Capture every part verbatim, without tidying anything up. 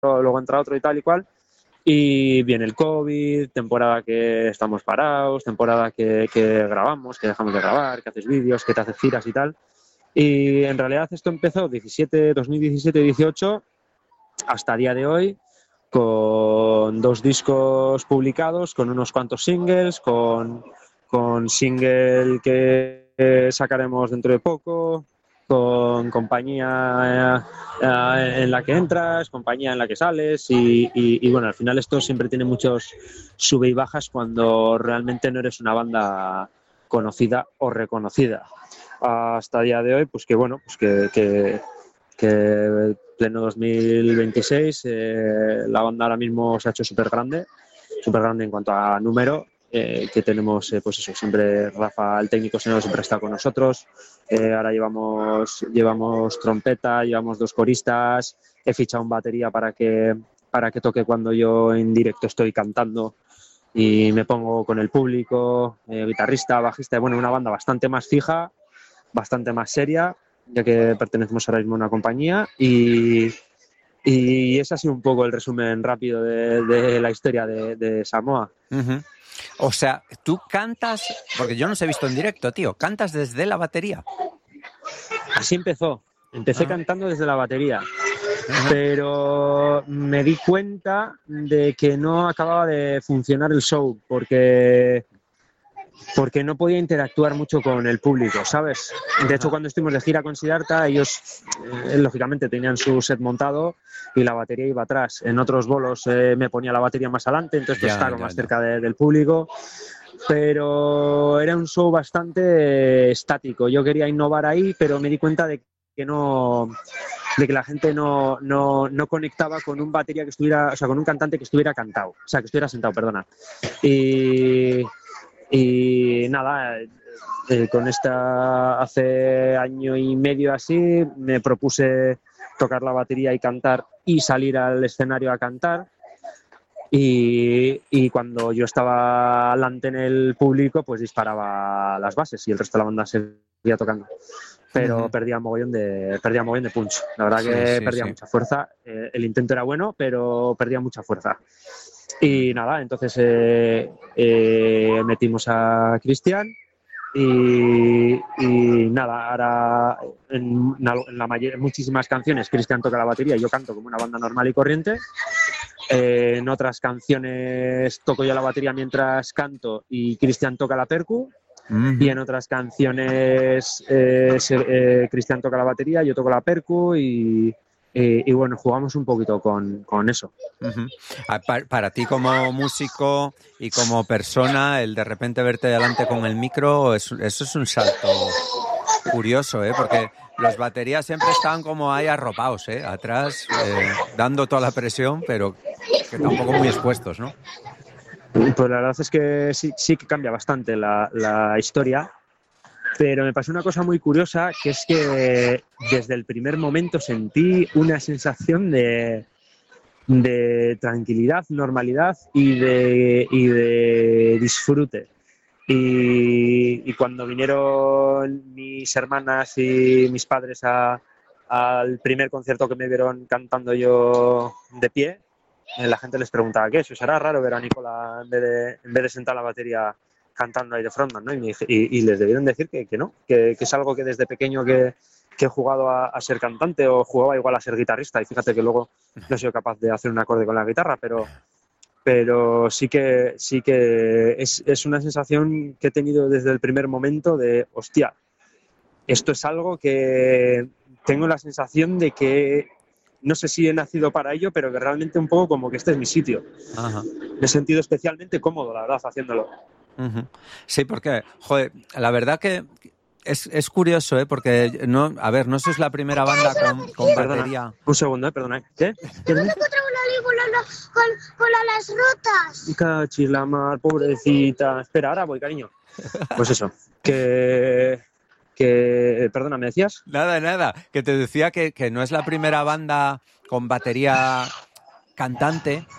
luego entra otro y tal y cual. Y viene el COVID, temporada que estamos parados, temporada que, que grabamos, que dejamos de grabar, que haces vídeos, que te haces giras y tal. Y en realidad esto empezó diecisiete, dos mil diecisiete dieciocho hasta día de hoy, con dos discos publicados, con unos cuantos singles, con, con single que sacaremos dentro de poco, con compañía eh, en la que entras, compañía en la que sales y, y, y bueno, al final esto siempre tiene muchos sube y bajas cuando realmente no eres una banda conocida o reconocida. Hasta el día de hoy, pues que bueno, pues que, que, que pleno dos mil veintiséis eh, la banda ahora mismo se ha hecho súper grande, súper grande en cuanto a número. Eh, que tenemos, eh, pues eso, siempre Rafa, el técnico sonido, siempre está con nosotros. Eh, ahora llevamos, llevamos trompeta, llevamos dos coristas, he fichado un batería para que, para que toque cuando yo en directo estoy cantando y me pongo con el público, eh, guitarrista, bajista, bueno, una banda bastante más fija, bastante más seria, ya que pertenecemos ahora mismo a una compañía y, y ese ha sido un poco el resumen rápido de, de la historia de, de Samoa. Uh-huh. O sea, tú cantas, porque yo no os he visto en directo, tío, cantas desde la batería. Así empezó, empecé uh-huh. cantando desde la batería, uh-huh. pero me di cuenta de que no acababa de funcionar el show, porque... porque no podía interactuar mucho con el público, ¿sabes? De hecho, cuando estuvimos de gira con Siddhartha, ellos, eh, lógicamente, tenían su set montado y la batería iba atrás. En otros bolos eh, me ponía la batería más adelante, entonces ya, estaba ya, más ya. cerca de, del público. Pero era un show bastante eh, estático. Yo quería innovar ahí, pero me di cuenta de que no... de que la gente no, no, no conectaba con un batería que estuviera... o sea, con un cantante que estuviera cantado. O sea, que estuviera sentado, perdona. Y... Y nada, eh, con esta hace año y medio así me propuse tocar la batería y cantar y salir al escenario a cantar. Y, y cuando yo estaba delante en el público, pues disparaba las bases y el resto de la banda seguía tocando. Pero uh-huh. perdía mogollón de perdía mogollón de punch. La verdad sí, que sí, perdía sí. mucha fuerza. Eh, el intento era bueno, pero perdía mucha fuerza. Y nada, entonces eh, eh, metimos a Cristian y, y nada, ahora en, en, la mayor, en muchísimas canciones Cristian toca la batería y yo canto como una banda normal y corriente. Eh, en otras canciones toco yo la batería mientras canto y Cristian toca la percu. Uh-huh. Y en otras canciones eh, eh, Cristian toca la batería, yo toco la percu y... Eh, y bueno, jugamos un poquito con, con eso. Uh-huh. Para, para ti como músico y como persona, el de repente verte delante con el micro, es, eso es un salto curioso, ¿eh? Porque los baterías siempre están como ahí arropados, ¿eh? Atrás, eh, dando toda la presión, pero que tampoco muy expuestos, ¿no? Pues la verdad es que sí, sí que cambia bastante la, la historia. Pero me pasó una cosa muy curiosa, que es que desde el primer momento sentí una sensación de, de tranquilidad, normalidad y de, y de disfrute. Y, y cuando vinieron mis hermanas y mis padres a, al primer concierto que me vieron cantando yo de pie, la gente les preguntaba ¿qué es? ¿Será raro ver a Nicola en vez de, en vez de sentar la batería cantando ahí de frontman, ¿no? Y, me, y, y les debieron decir que, que no, que, que es algo que desde pequeño que, que he jugado a, a ser cantante o jugaba igual a ser guitarrista y fíjate que luego no he sido capaz de hacer un acorde con la guitarra, pero, pero sí que, sí que es, es una sensación que he tenido desde el primer momento de, hostia, esto es algo que tengo la sensación de que no sé si he nacido para ello, pero que realmente un poco como que este es mi sitio. Ajá. Me he sentido especialmente cómodo, la verdad, haciéndolo. Uh-huh. Sí, porque, joder, la verdad que es, es curioso, ¿eh? Porque, no, a ver, no sois la primera banda con, con batería. Un segundo, ¿eh? Perdona. ¿Qué? ¿Qué? ¿Me encontrado una lígula con, con alas rotas? Cachis, la mar, pobrecita. Espera, ahora voy, cariño. Pues eso, que... que perdona, ¿me decías? Nada, nada, que te decía que, que no es la primera banda con batería cantante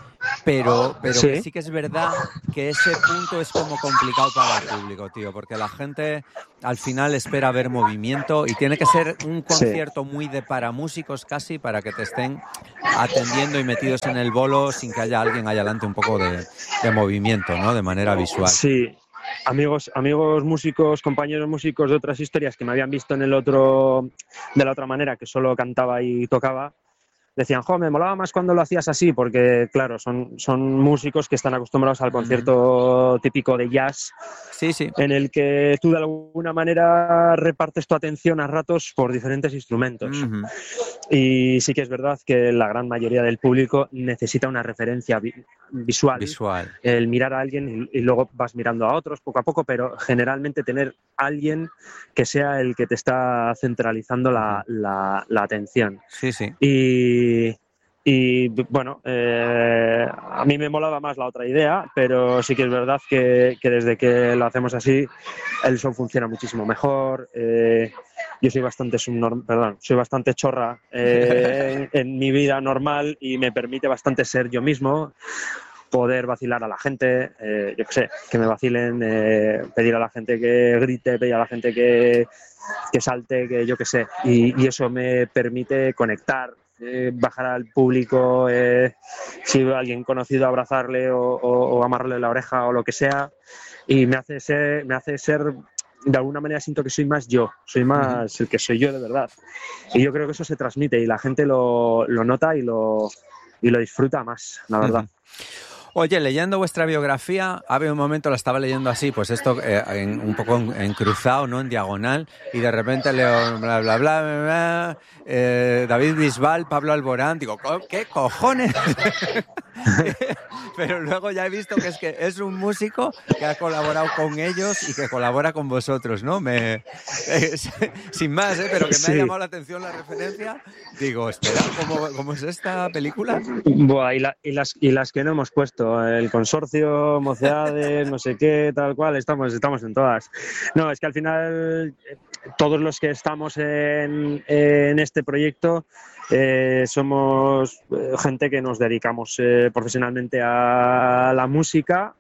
pero, pero Sí. que sí que es verdad que ese punto es como complicado para el público, tío, porque la gente al final espera ver movimiento y tiene que ser un concierto muy de para músicos casi para que te estén atendiendo y metidos en el bolo sin que haya alguien allá adelante un poco de, de movimiento, ¿no? De manera visual. Sí. Amigos, amigos músicos, compañeros músicos de otras historias que me habían visto en el otro, de la otra manera, que solo cantaba y tocaba, decían, jo, me molaba más cuando lo hacías así, porque claro, son, son músicos que están acostumbrados al concierto típico de jazz, sí, sí. en el que tú de alguna manera repartes tu atención a ratos por diferentes instrumentos. Uh-huh. Y sí que es verdad que la gran mayoría del público necesita una referencia vi- visual, Visual. el mirar a alguien y, y luego vas mirando a otros poco a poco, pero generalmente tener alguien que sea el que te está centralizando la, la, la atención. Sí, sí. Y, y bueno, eh, a mí me molaba más la otra idea, pero sí que es verdad que, que desde que lo hacemos así, el show funciona muchísimo mejor. Eh, yo soy bastante subnorm- perdón, soy bastante chorra eh, en, en mi vida normal y me permite bastante ser yo mismo, poder vacilar a la gente, eh, yo qué sé, que me vacilen, eh, pedir a la gente que grite, pedir a la gente que, que salte, que yo qué sé, y, y eso me permite conectar, eh, bajar al público, eh, si veo a alguien conocido, abrazarle o, o, o amarrarle la oreja o lo que sea, y me hace ser, me hace ser, de alguna manera siento que soy más yo, soy más uh-huh. el que soy yo de verdad, y yo creo que eso se transmite y la gente lo, lo nota y lo, y lo disfruta más, la verdad. Uh-huh. Oye, leyendo vuestra biografía, había un momento, la estaba leyendo así, pues esto eh, en, un poco en, en cruzado, ¿no? En diagonal, y de repente leo bla, bla, bla, bla, bla eh, David Bisbal, Pablo Alborán, digo, ¿qué cojones? Pero luego ya he visto que es que es un músico que ha colaborado con ellos y que colabora con vosotros, ¿no? Me, eh, sin más, ¿eh? Pero que me sí. ha llamado la atención la referencia. Digo, espera, ¿cómo, cómo es esta película? Buah, y, la, y, las, y las que no hemos puesto, el consorcio, Mocedades, no sé qué, tal cual, estamos, estamos en todas. No, es que al final todos los que estamos en, en este proyecto eh, somos gente que nos dedicamos eh, profesionalmente a la música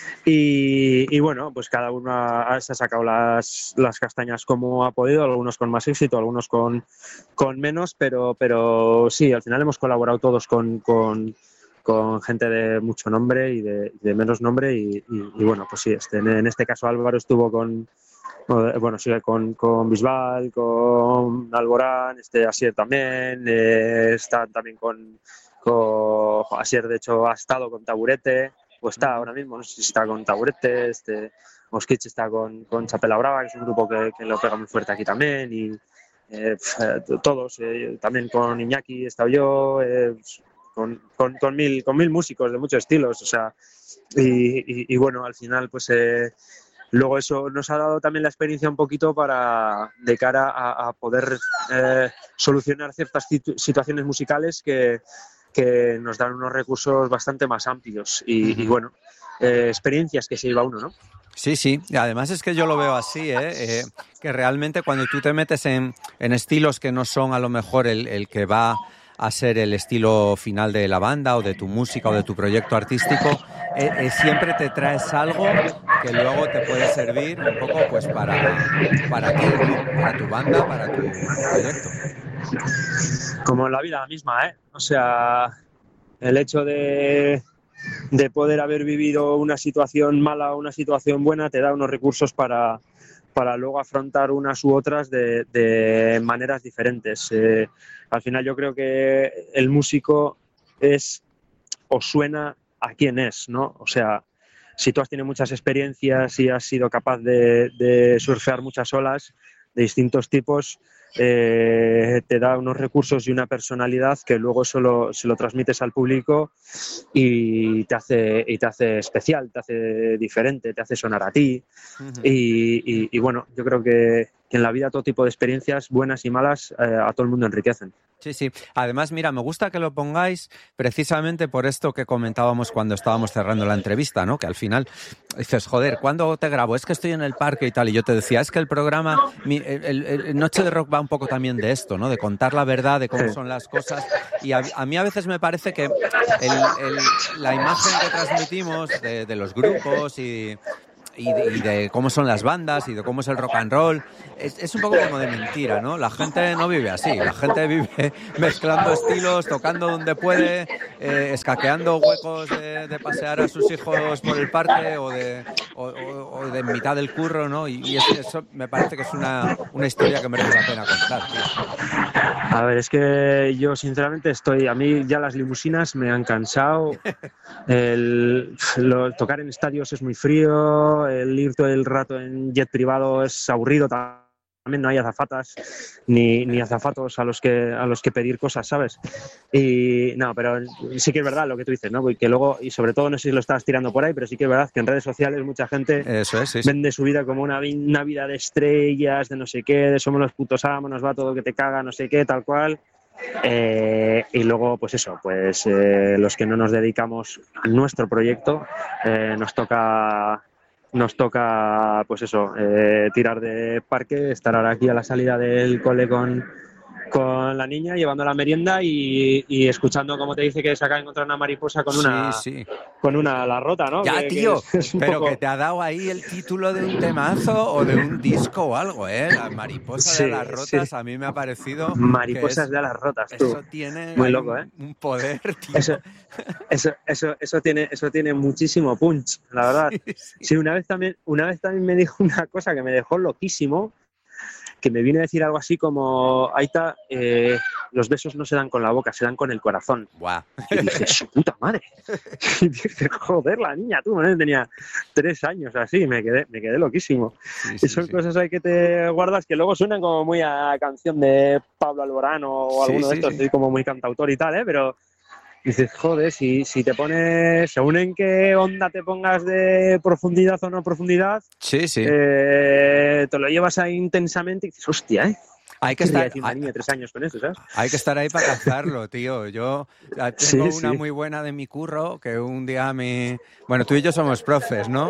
y, y bueno, pues cada uno ha, se ha sacado las, las castañas como ha podido, algunos con más éxito, algunos con, con menos, pero, pero sí, al final hemos colaborado todos con, con, con gente de mucho nombre y de, de menos nombre y, y, y bueno, pues sí, este, en este caso Álvaro estuvo con bueno, sigue con, con Bisbal, con Alborán, este Asier también, eh, está también con, con Asier, de hecho ha estado con Taburete, o está ahora mismo, no sé si está con Taburete, este Mosquich está con, con Chapela Brava, que es un grupo que, que lo pega muy fuerte aquí también, y eh, todos, eh, también con Iñaki he estado yo, eh, con, con, con, mil, con mil músicos de muchos estilos, o sea, y, y, y bueno, al final pues... Eh, Luego eso nos ha dado también la experiencia un poquito para de cara a, a poder eh, solucionar ciertas situ- situaciones musicales que, que nos dan unos recursos bastante más amplios y, uh-huh. y bueno, eh, experiencias que se lleva uno, ¿no? Sí, sí, y además es que yo lo veo así, ¿eh? Eh, que realmente cuando tú te metes en, en estilos que no son a lo mejor el, el que va a ser el estilo final de la banda o de tu música o de tu proyecto artístico, eh, eh, siempre te traes algo que luego te puede servir un poco pues para, para ti, ¿no? Para tu banda, para tu proyecto. Como en la vida misma, ¿eh? O sea, el hecho de, de poder haber vivido una situación mala o una situación buena te da unos recursos para, para luego afrontar unas u otras de, de maneras diferentes. Eh, al final yo creo que el músico es o suena a quién es, ¿no? O sea, si tú has tenido muchas experiencias y has sido capaz de, de surfear muchas olas de distintos tipos, eh, te da unos recursos y una personalidad que luego solo se lo transmites al público y te hace, y te hace especial, te hace diferente, te hace sonar a ti. Uh-huh. y, y, y bueno, yo creo que que en la vida todo tipo de experiencias, buenas y malas, eh, a todo el mundo enriquecen. Sí, sí. Además, mira, me gusta que lo pongáis precisamente por esto que comentábamos cuando estábamos cerrando la entrevista, ¿no? Que al final dices, joder, ¿cuándo te grabo? Es que estoy en el parque y tal. Y yo te decía, es que el programa, mi, el, el, el Noche de Rock va un poco también de esto, ¿no? De contar la verdad, de cómo son las cosas. Y a, a mí a veces me parece que el, el, la imagen que transmitimos de, de los grupos y... Y de, y de cómo son las bandas y de cómo es el rock and roll, es, es un poco como de mentira, ¿no? La gente no vive así, la gente vive mezclando estilos, tocando donde puede, eh, escaqueando huecos de, de pasear a sus hijos por el parque o de, o, o, o de mitad del curro, ¿no? Y, y eso me parece que es una, una historia que merece la pena contar, tío. A ver, es que yo sinceramente estoy, a mí ya las limusinas me han cansado, el, lo, tocar en estadios es muy frío, el ir todo el rato en jet privado es aburrido, también no hay azafatas ni, ni azafatos a los que a los que pedir cosas, ¿sabes? Y no, pero sí que es verdad lo que tú dices, ¿no? Porque luego, y sobre todo no sé si lo estabas tirando por ahí, pero sí que es verdad que en redes sociales mucha gente Eso es, sí, sí. vende su vida como una, una vida de estrellas, de no sé qué, de somos los putos amos, nos va todo que te caga, no sé qué, tal cual. Eh, y luego, pues eso, pues eh, los que no nos dedicamos a nuestro proyecto, eh, nos toca... Nos toca, pues eso, eh, tirar de parque, estar ahora aquí a la salida del cole con, con la niña, llevando la merienda y, y escuchando cómo te dice que se acaba de encontrar una mariposa con una, sí, sí. con una ala rota, ¿no? Ya, que, tío, que es, es pero poco... que te ha dado ahí el título de un temazo o de un disco o algo, ¿eh? La mariposa sí, de las rotas, sí. a mí me ha parecido... Mariposas es, de alas rotas, tú. Eso tiene muy loco, un, ¿eh? un poder, tío. Eso, eso, eso, eso, tiene, eso tiene muchísimo punch, la verdad. Sí, sí. Sí, una vez también, una vez también me dijo una cosa que me dejó loquísimo, que me vino a decir algo así como, Aita, eh, los besos no se dan con la boca, se dan con el corazón. Buah. Y dije, su puta madre. Y dije, joder, la niña, tú, ¿no? Tenía tres años así, me quedé, me quedé loquísimo. Sí, sí, y son sí. cosas ahí que te guardas que luego suenan como muy a canción de Pablo Alborán o Sí, alguno de sí, estos, sí. así como muy cantautor y tal, ¿eh? Pero dices, joder, si, si te pones, según en qué onda te pongas de profundidad o no profundidad, Sí, sí. eh, te lo llevas ahí intensamente y dices, hostia, ¿eh? Hay que ¿Qué querría estar... decir una hay- niña de tres años con esto, ¿sabes? Hay que estar ahí para cazarlo, tío. Yo ya tengo Sí, una sí. muy buena de mi curro que un día me... Bueno, tú y yo somos profes, ¿no?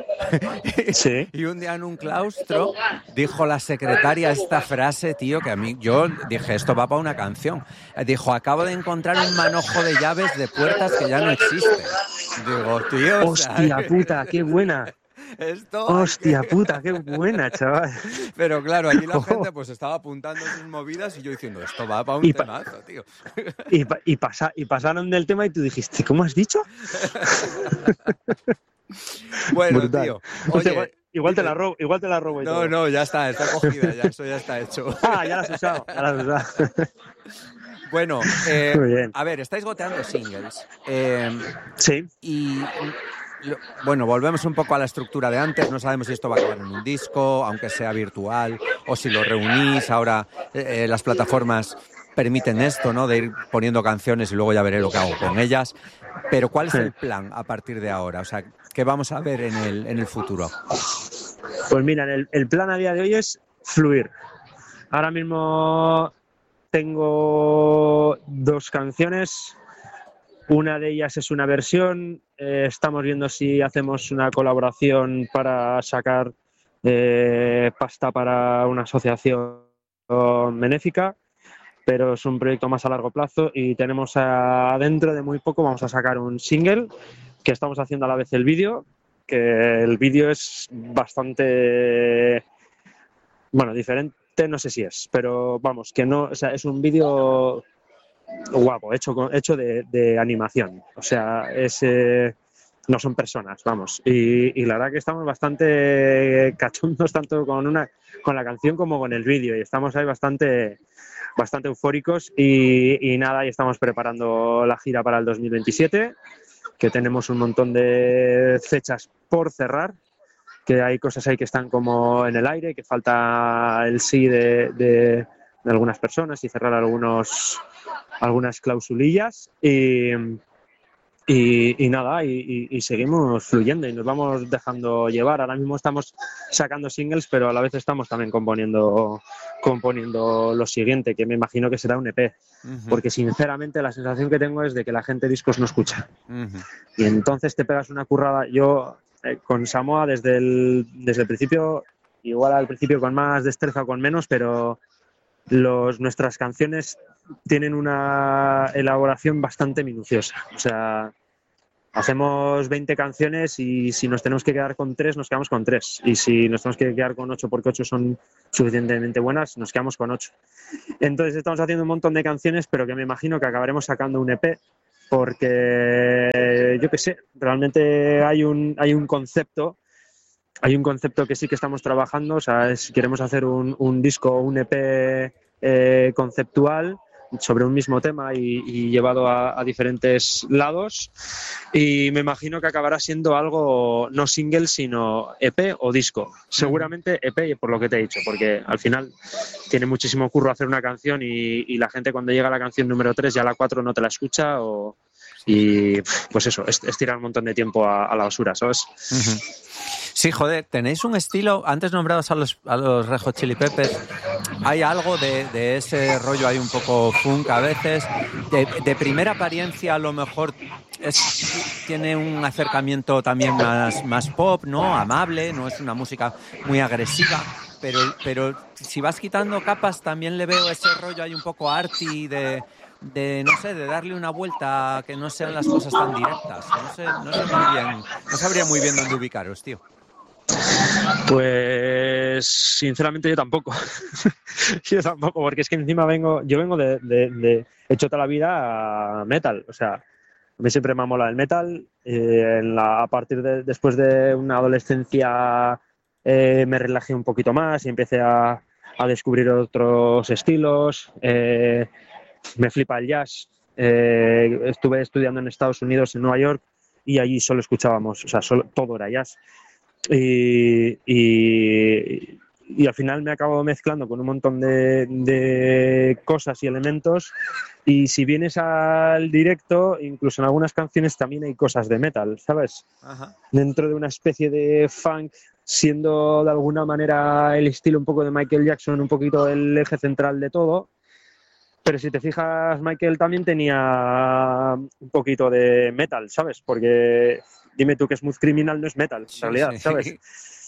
Sí. Y un día en un claustro dijo la secretaria esta frase, tío, que a mí... Yo dije, esto va para una canción. Dijo, acabo de encontrar un manojo de llaves de puertas que ya no existen. Digo, tío... o sea, Hostia puta, qué buena. Esto hay Hostia que- puta, qué buena, chaval. Pero claro, allí la gente pues estaba apuntando sus movidas y yo diciendo, esto va para un Y pa- temazo, tío. Y, pa- y, pasa- y pasaron del tema y tú dijiste, ¿cómo has dicho? Bueno, Brutal. tío, Hostia, igual, oye... igual te la robo, igual te la robo y No, todo. no, ya está, está cogida, ya, eso ya está hecho. Ah, ya la has usado, ya la has usado. Bueno, eh, Muy bien. a ver, estáis goteando singles. Eh, Sí, y lo- bueno, volvemos un poco a la estructura de antes. No sabemos si esto va a acabar en un disco, aunque sea virtual, o si lo reunís. Ahora eh, eh, las plataformas permiten esto, ¿no? De ir poniendo canciones y luego ya veré lo que hago con ellas. Pero ¿cuál es el plan a partir de ahora? O sea, ¿qué vamos a ver en el, en el futuro? pues mira, el, el plan a día de hoy es fluir. Ahora mismo tengo dos canciones. Una de ellas es una versión. Eh, estamos viendo si hacemos una colaboración para sacar eh, pasta para una asociación benéfica, pero es un proyecto más a largo plazo y tenemos a, dentro de muy poco vamos a sacar un single que estamos haciendo a la vez el vídeo, que el vídeo es bastante, bueno, diferente, no sé si es, pero vamos, que no, o sea, es un vídeo guapo, hecho, con- hecho de, de animación, o sea, es, eh, no son personas, vamos, y, y la verdad que estamos bastante cachondos tanto con una con la canción como con el vídeo y estamos ahí bastante bastante eufóricos y, y nada, y estamos preparando la gira para el dos mil veintisiete, que tenemos un montón de fechas por cerrar, que hay cosas ahí que están como en el aire, que falta el sí de, de- de algunas personas y cerrar algunos algunas clausulillas y, Y, y nada, y, y, y seguimos fluyendo y nos vamos dejando llevar. Ahora mismo estamos sacando singles, pero a la vez estamos también componiendo, componiendo lo siguiente, que me imagino que será un E P. Uh-huh. Porque sinceramente la sensación que tengo es de que la gente discos no escucha. Uh-huh. Y entonces te pegas una currada. Yo eh, con Samoa desde el, desde el principio, igual al principio con más destreza o con menos, pero los, nuestras canciones tienen una elaboración bastante minuciosa. O sea, hacemos veinte canciones y si nos tenemos que quedar con tres, nos quedamos con tres. Y si nos tenemos que quedar con ocho porque ocho son suficientemente buenas, nos quedamos con ocho. Entonces estamos haciendo un montón de canciones, pero que me imagino que acabaremos sacando un E P porque, yo qué sé, realmente hay un, hay un concepto, hay un concepto que sí que estamos trabajando. O sea, es, queremos hacer un, un disco, un E P eh, conceptual sobre un mismo tema y, y llevado a, a diferentes lados, y me imagino que acabará siendo algo no single sino E P o disco, seguramente E P por lo que te he dicho, porque al final tiene muchísimo curro hacer una canción y, y la gente cuando llega a la canción número tres ya a la cuatro no te la escucha o, y pues eso, es, es tirar un montón de tiempo a, a la basura, ¿sabes? Uh-huh. Sí, joder, tenéis un estilo, antes nombrados a los, a los Red Hot Chili Peppers, hay algo de, de ese rollo, hay un poco funk a veces, de, de primera apariencia a lo mejor es, tiene un acercamiento también más, más pop, ¿no? Amable, no es una música muy agresiva, pero, pero si vas quitando capas también le veo ese rollo, hay un poco arty de... de, no sé, de darle una vuelta, que no sean las cosas tan directas. No sé, no sé muy bien, no sabría muy bien dónde ubicaros, tío. Pues sinceramente yo tampoco. Yo tampoco, porque es que encima vengo, yo vengo de, de, de he hecho toda la vida metal, o sea, a mí siempre me ha molado el metal. Eh, en la, a partir de, después de una adolescencia eh, me relajé un poquito más y empecé a, a descubrir otros estilos. Eh, me flipa el jazz. Eh, estuve estudiando en Estados Unidos, en Nueva York, y allí solo escuchábamos, o sea, solo, todo era jazz. Y, y, y al final me acabo mezclando con un montón de, de cosas y elementos, y si vienes al directo, incluso en algunas canciones también hay cosas de metal, ¿sabes? Ajá. Dentro de una especie de funk, siendo de alguna manera el estilo un poco de Michael Jackson, un poquito el eje central de todo. Pero si te fijas, Michael también tenía un poquito de metal, ¿sabes? Porque dime tú que Smooth Criminal no es metal, en realidad, ¿sabes?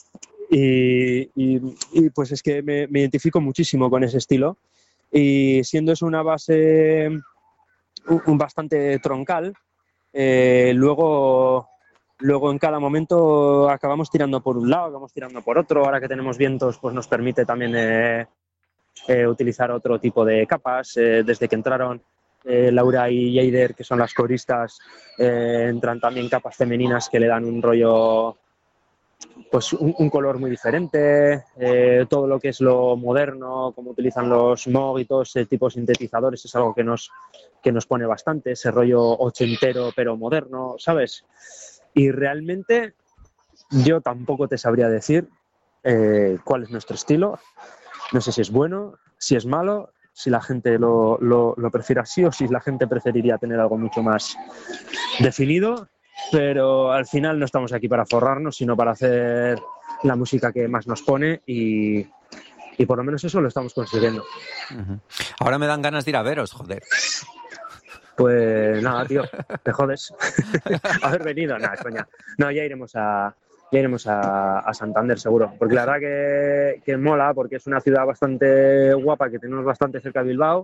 Y, y, y pues es que me, me identifico muchísimo con ese estilo. Y siendo eso una base un, un bastante troncal, eh, luego, luego en cada momento acabamos tirando por un lado, acabamos tirando por otro. Ahora que tenemos vientos, pues nos permite también... Eh, Eh, utilizar otro tipo de capas. Eh, desde que entraron eh, Laura y Yeider, que son las coristas, eh, entran también capas femeninas que le dan un rollo, pues un, un color muy diferente. Eh, todo lo que es lo moderno, como utilizan los Moog y todo ese tipo de sintetizadores, es algo que nos, que nos pone bastante, ese rollo ochentero pero moderno, ¿sabes? Y realmente yo tampoco te sabría decir eh, cuál es nuestro estilo. No sé si es bueno, si es malo, si la gente lo, lo, lo prefiere así o si la gente preferiría tener algo mucho más definido, pero al final no estamos aquí para forrarnos, sino para hacer la música que más nos pone y, y por lo menos eso lo estamos consiguiendo. Uh-huh. Ahora me dan ganas de ir a veros, joder. Pues nada, tío, te jodes. Haber venido, nada, es coña. No, ya iremos a... Ya iremos a, a Santander seguro, porque la verdad que, que mola, porque es una ciudad bastante guapa, que tenemos bastante cerca de Bilbao,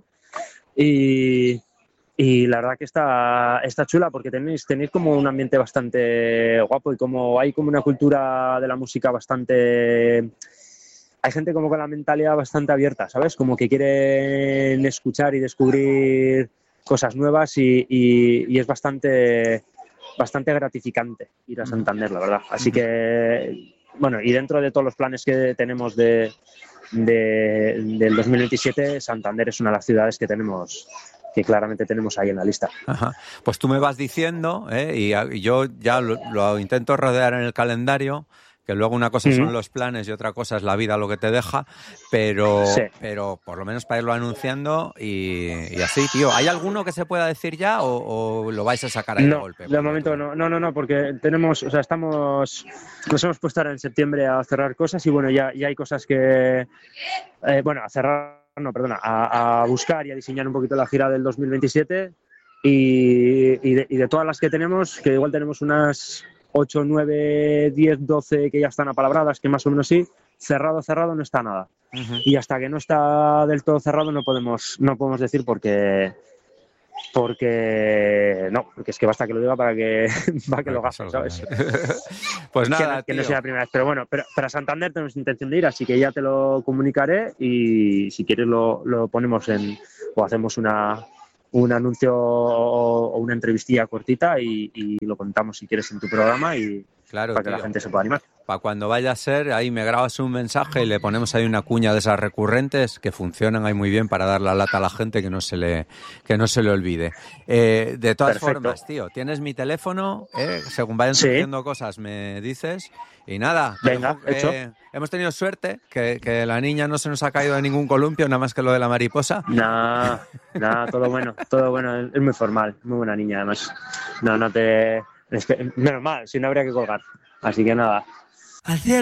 y, y la verdad que está, está chula, porque tenéis, tenéis como un ambiente bastante guapo y como hay como una cultura de la música bastante... Hay gente como con la mentalidad bastante abierta, ¿sabes? Como que quieren escuchar y descubrir cosas nuevas y, y, y es bastante... bastante gratificante ir a Santander, la verdad. Así que, bueno, y dentro de todos los planes que tenemos de, de, del dos mil veintisiete, Santander es una de las ciudades que tenemos, que claramente tenemos ahí en la lista. Ajá. Pues tú me vas diciendo, ¿eh? y, y yo ya lo, lo intento rodear en el calendario, que luego una cosa Ujú. son los planes y otra cosa es la vida lo que te deja, pero, Sí. pero por lo menos para irlo anunciando y, y así, tío. ¿Hay alguno que se pueda decir ya o, o lo vais a sacar ahí de No, golpe? de momento no, no, no, no, porque tenemos, o sea, estamos, nos hemos puesto ahora en septiembre a cerrar cosas y bueno, ya, ya hay cosas que, eh, bueno, a cerrar, no, perdona, a, a buscar y a diseñar un poquito la gira del dos mil veintisiete y, y, de, y de todas las que tenemos, que igual tenemos unas ocho, nueve, diez, doce que ya están apalabradas, que más o menos sí, cerrado, cerrado no está nada. Uh-huh. Y hasta que no está del todo cerrado no podemos, no podemos decir porque... porque no, porque es que basta que lo diga para que, para que lo gaste, ¿sabes? Pues nada, que, no, que tío. no sea la primera vez, pero bueno, pero para Santander tenemos intención de ir, así que ya te lo comunicaré y si quieres lo, lo ponemos en, o hacemos una, un anuncio o, o una entrevistilla cortita y, y lo contamos si quieres en tu programa y claro, para que tío. la gente se pueda animar. Para cuando vaya a ser, ahí me grabas un mensaje y le ponemos ahí una cuña de esas recurrentes que funcionan ahí muy bien para dar la lata a la gente que no se le, que no se le olvide. Eh, de todas Perfecto. formas, tío, tienes mi teléfono, eh, según vayan Sí. surgiendo cosas me dices y nada. Venga, dejo, hecho. eh, hemos tenido suerte que, que la niña no se nos ha caído de ningún columpio, nada más que lo de la mariposa. Nah, nah, todo bueno, todo bueno, es muy formal, muy buena niña además. No, no te... Es que, menos mal, si no habría que colgar. Así que nada. Al cielo